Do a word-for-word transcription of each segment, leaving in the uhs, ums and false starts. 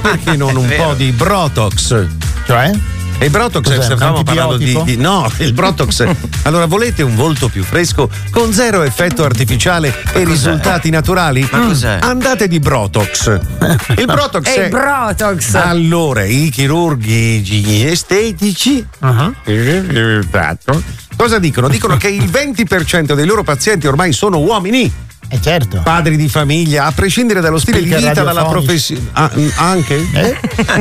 perché non un po' di Brotox? Cioè? E il Brotox, Cos'è, stavamo un parlando di, antibiotico? di. No, il Brotox. Allora, volete un volto più fresco, con zero effetto artificiale e risultati naturali? Ma cos'è? Andate di Brotox. Il Brotox E è. il Brotox. Allora, i chirurghi estetici. Uh-huh. Cosa dicono? Dicono che il venti per cento dei loro pazienti ormai sono uomini. Eh certo. Padri di famiglia, a prescindere dallo stile di Speaker vita, dalla radiofonici. professione. Ah, anche? Eh?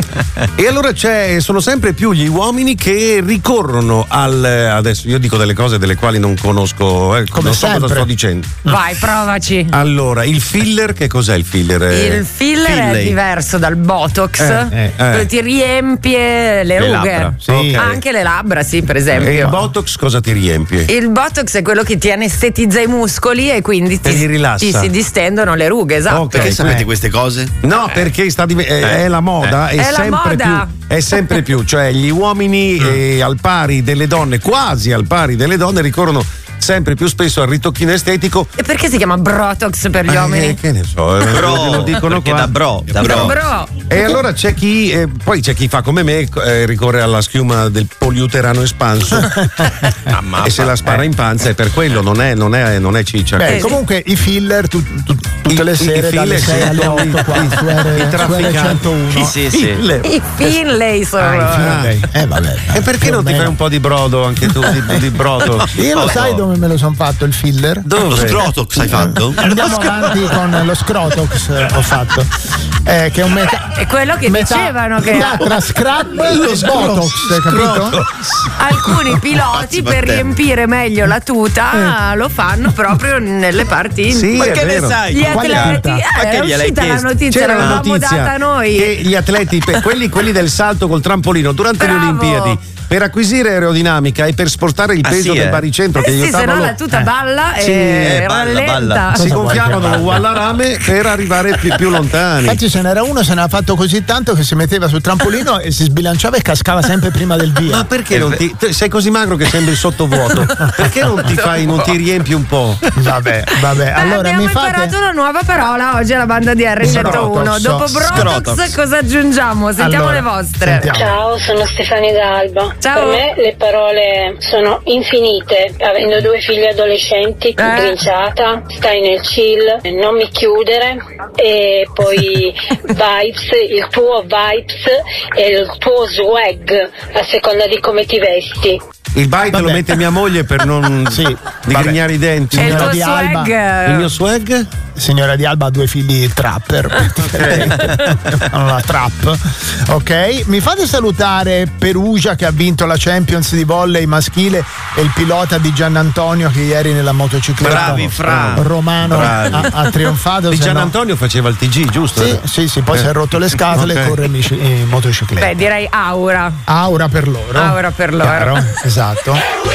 E allora c'è, sono sempre più gli uomini che ricorrono al. Adesso io dico delle cose delle quali non conosco, eh, Come non so cosa sempre. sto dicendo. Vai, provaci. Allora, il filler, che cos'è il filler? Eh, Il filler è Filley. diverso dal Botox, Eh, eh, eh. ti riempie le, Le rughe. labbra, sì. Ok. Ok. Anche le labbra, sì, per E esempio. il Botox cosa ti riempie? Il Botox è quello che ti anestetizza i muscoli e quindi E ti, li rilassa. ti si distendono le rughe, esatto. Ok. Perché sapete Eh. queste cose? No, perché sta div- è, è la moda, è, È la sempre moda. più. È sempre più, cioè gli uomini eh, al pari delle donne, quasi al pari delle donne, ricorrono sempre più spesso al ritocchino estetico. E perché si chiama Brotox per gli Eh, uomini? che ne so, eh, Bro, lo dicono perché qua. da bro, da bro. Bro. E allora c'è chi, eh, poi c'è chi fa come me, eh, ricorre alla schiuma del poliuterano espanso e se la spara in panza, e per quello non è, non è, non è ciccia. Beh, Eh, comunque i filler tu- tu- tutte le I- i sere dalle filler, sei sì, alle no, otto qua i- su i R trafficanti. centouno. Sì, sì. I Finlay sono. Ah, Eh vabbè. e perché più o non ti meno. fai un po' di brodo anche tu, di, di brodo? Io lo sai dove me lo sono fatto il filler? Dove? Lo scrotox hai fatto? Andiamo avanti con lo scrotox, eh, ho fatto. Eh, che è un meta- È quello che metà, dicevano che metà tra scrub e botox, hai capito? alcuni piloti Cazzo, per Matteo. riempire meglio la tuta lo fanno proprio nelle parti Sì, Ma è che ne vero. sai? Gli Quale atleti, tuta? eh, Ma che è gliel'hai uscita la chiesto? notizia, C'era la l'avevamo data notizia noi. che gli atleti, per- quelli, quelli del salto col trampolino durante Bravo. le Olimpiadi, per acquisire aerodinamica e per spostare il Ah, peso sì, del eh? baricentro Eh che sì, io se no tavolo, la tuta balla Sì, e eh, balla, rallenta. balla. si Cosa vuoi gonfiavano che uguale a rame per arrivare più, più lontani. Infatti ce n'era uno, se ne ha fatto così tanto che si metteva sul trampolino e si sbilanciava e cascava sempre prima del via. Ma perché non ti. te- sei così magro che sembri sottovuoto? Perché non ti fai, non ti riempi un po'? Vabbè, vabbè. Beh, Allora abbiamo mi fate imparato una nuova parola oggi alla banda di R centouno. Scrotox. Dopo Brotox Scrotox. cosa aggiungiamo? Sentiamo Allora, le vostre. sentiamo. Ciao, sono Stefania D'Alba. Ciao. Per me le parole sono infinite. Avendo due figli adolescenti, grinciata, stai nel chill, non mi chiudere, e poi vibes, il tuo vibes e il tuo swag a seconda di come ti vesti. Il bite Vabbè. lo mette mia moglie per non Sì, digrignare i denti. E il Signora tuo di Alba. swag. Il mio swag? Signora Di Alba ha due figli trapper, praticamente. Fanno la trap. Ok, mi fate salutare Perugia che ha vinto la Champions di volley maschile e il pilota di Giannantonio che ieri nella motocicletta Bravi, Fra. romano Bravi. ha, ha trionfato. Di se Gian no- Antonio faceva il T G, giusto? Sì, sì, sì, poi Eh. si è rotto le scatole Ok. e corre in, bici- in motocicletta. Beh, direi aura. Aura per loro. Aura per loro. Chiaro? Esatto.